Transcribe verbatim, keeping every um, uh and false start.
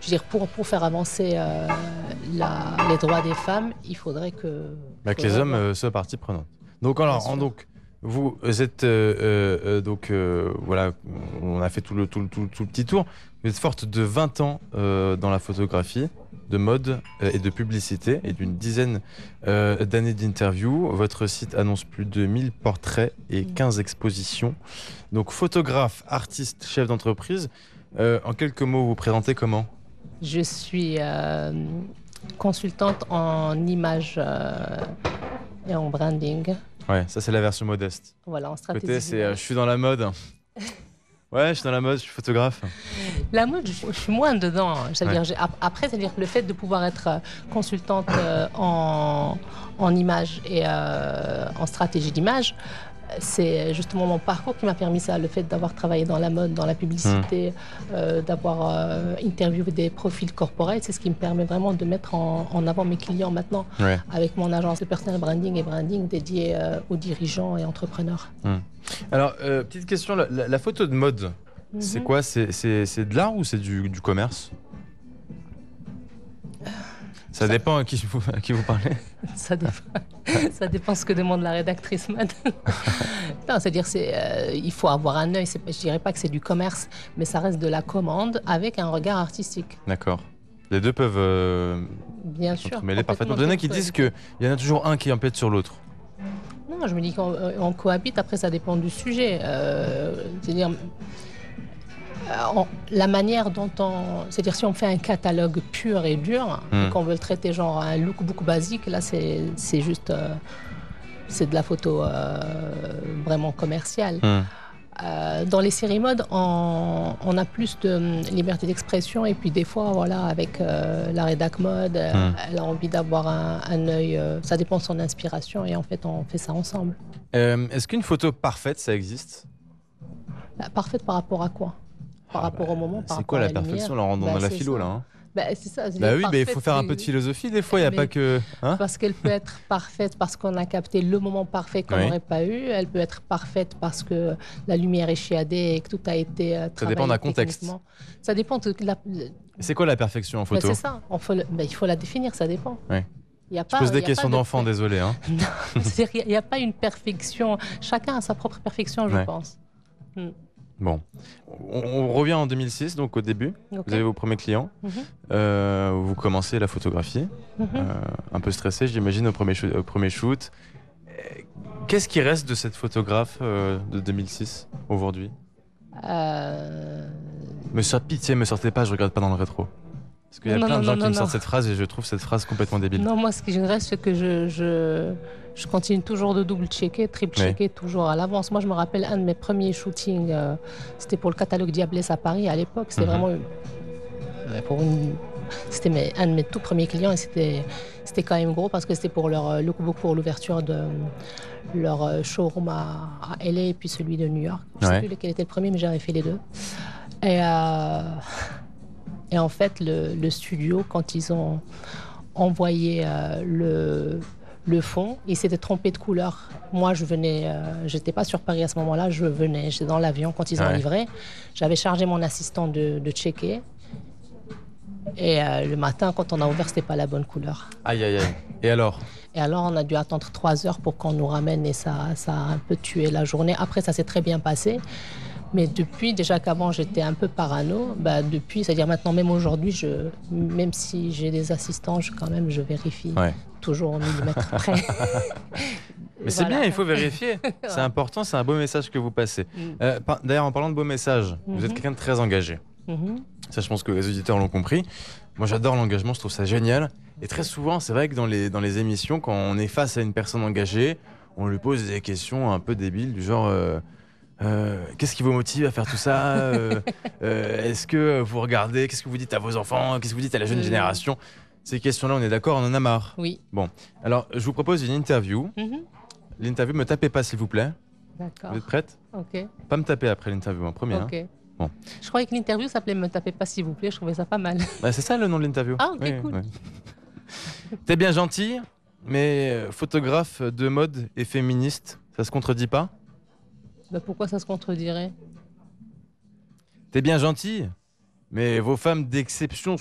je veux dire, pour, pour faire avancer euh, la, les droits des femmes, il faudrait que... Bah, que les hommes euh, soient partie prenante. Donc, alors, en, donc vous êtes... Euh, euh, donc, euh, voilà, on a fait tout le, tout, le, tout, le, tout le petit tour. Vous êtes forte de vingt ans euh, dans la photographie, de mode euh, et de publicité, et d'une dizaine euh, d'années d'interviews. Votre site annonce plus de mille portraits et quinze expositions. Donc, photographe, artiste, chef d'entreprise. Euh, en quelques mots, vous vous présentez comment ? Je suis euh, consultante en images euh, et en branding. Ouais, ça c'est la version modeste. Voilà, en stratégie. Côté, c'est euh, je suis dans la mode. Ouais, je suis dans la mode, je suis photographe. La mode, je, je suis moins dedans. C'est-à-dire, ouais. j'ai, après, c'est-à-dire que le fait de pouvoir être consultante euh, en, en images et euh, en stratégie d'image, c'est justement mon parcours qui m'a permis ça, le fait d'avoir travaillé dans la mode, dans la publicité, mmh. euh, d'avoir euh, interviewé des profils corporate, c'est ce qui me permet vraiment de mettre en, en avant mes clients maintenant, ouais. avec mon agence de personal branding et branding dédiée euh, aux dirigeants et entrepreneurs. Mmh. Alors, euh, petite question, la, la, la photo de mode, mmh. c'est quoi ? c'est, c'est, c'est de l'art ou c'est du, du commerce ? Ça, ça dépend à qui vous, à qui vous parlez. Ça dépend. Ça dépend ce que demande la rédactrice mode. Non, c'est-à-dire c'est euh, il faut avoir un œil. C'est, je dirais pas que c'est du commerce, mais ça reste de la commande avec un regard artistique. D'accord. Les deux peuvent euh, bien sûr. Mais les parfaitement. Il y en a qui disent qu'il y en a toujours un qui empiète sur l'autre. Non, je me dis qu'on on cohabite. Après, ça dépend du sujet. Euh, c'est-à-dire. La manière dont on... C'est-à-dire si on fait un catalogue pur et dur, mmh. et qu'on veut le traiter genre un look beaucoup basique, là c'est, c'est juste... Euh, c'est de la photo euh, vraiment commerciale. Mmh. Euh, dans les séries mode, on, on a plus de liberté d'expression et puis des fois, voilà, avec euh, la rédac mode, mmh. elle a envie d'avoir un, un œil... Euh, ça dépend de son inspiration et en fait, on fait ça ensemble. Euh, est-ce qu'une photo parfaite, ça existe ? Bah, parfaite par rapport à quoi ? Par ah rapport bah, au moment, par c'est quoi la, la perfection? Là, on rentre bah, dans la philo, ça. Là. Hein. Bah, c'est ça. C'est bah oui, mais il faut faire un peu de philosophie des fois, il n'y a pas que... Hein parce qu'elle peut être parfaite parce qu'on a capté le moment parfait qu'on n'aurait oui. pas eu. Elle peut être parfaite parce que la lumière est chiadée et que tout a été euh, travaillé. Ça dépend d'un contexte. Ça dépend de la... C'est quoi la perfection en photo? bah, C'est ça, on faut le... bah, il faut la définir, ça dépend. Oui. Y a Je pas, pose des y a questions de... d'enfants, désolé. Hein. Non, c'est-à-dire qu'il n'y a, a pas une perfection. Chacun a sa propre perfection, je ouais. pense. Hmm. Bon, on, on revient en deux mille six, donc au début, okay. vous avez vos premiers clients, mm-hmm. euh, vous commencez la photographie, mm-hmm. euh, un peu stressé j'imagine au premier, shoot, au premier shoot. Qu'est-ce qui reste de cette photographe euh, de deux mille six aujourd'hui euh... Me sortez pitié, me sortez pas, je regarde pas dans le rétro. Parce qu'il y a non, plein non, de gens non, qui non, me sortent non. cette phrase et je trouve cette phrase complètement débile. Non, moi ce qui me reste c'est que je... je... Je continue toujours de double-checker, triple-checker, oui. toujours à l'avance. Moi, je me rappelle un de mes premiers shootings, euh, c'était pour le catalogue Diablesse à Paris à l'époque. C'était mm-hmm. vraiment euh, pour une... C'était mes... un de mes tout premiers clients et c'était, c'était quand même gros parce que c'était pour leur lookbook pour l'ouverture de leur showroom à, à L A et puis celui de New York. Je ne ouais. sais plus lequel était le premier, mais j'avais fait les deux. Et, euh... et en fait, le, le studio, quand ils ont envoyé euh, le... le fond, il s'était trompé de couleur. Moi, je venais, euh, j'étais pas sur Paris à ce moment-là, je venais, j'étais dans l'avion quand ils ouais. ont livré. J'avais chargé mon assistant de, de checker. Et euh, le matin, quand on a ouvert, c'était pas la bonne couleur. Aïe, aïe, aïe. Et alors ? Et alors, on a dû attendre trois heures pour qu'on nous ramène et ça, ça a un peu tué la journée. Après, ça s'est très bien passé. Mais depuis, déjà qu'avant j'étais un peu parano, bah depuis, c'est-à-dire maintenant, même aujourd'hui, je, même si j'ai des assistants, je, quand même, je vérifie ouais. toujours au millimètre près. Mais c'est voilà. bien, il faut vérifier. C'est important, c'est un beau message que vous passez. Mm. Euh, par, d'ailleurs, en parlant de beaux messages, mm-hmm. vous êtes quelqu'un de très engagé. Mm-hmm. Ça, je pense que les auditeurs l'ont compris. Moi, j'adore l'engagement, je trouve ça génial. Et très souvent, c'est vrai que dans les, dans les émissions, quand on est face à une personne engagée, on lui pose des questions un peu débiles, du genre... Euh, Euh, qu'est-ce qui vous motive à faire tout ça euh, euh, Est-ce que vous regardez Qu'est-ce que vous dites à vos enfants? Qu'est-ce que vous dites à la jeune euh... génération? Ces questions-là, on est d'accord, on en a marre. Oui. Bon, alors je vous propose une interview. Mm-hmm. L'interview, me tapez pas s'il vous plaît. D'accord. Vous êtes prête? Ok. Pas me taper après l'interview, en premier. Ok. Hein. Bon. Je croyais que l'interview s'appelait Me tapez pas s'il vous plaît, je trouvais ça pas mal. Bah, c'est ça le nom de l'interview. Ah ok, oui, cool. Oui. T'es bien gentil, mais photographe de mode et féministe, ça se contredit pas? Bah pourquoi ça se contredirait? T'es bien gentil, mais vos femmes d'exception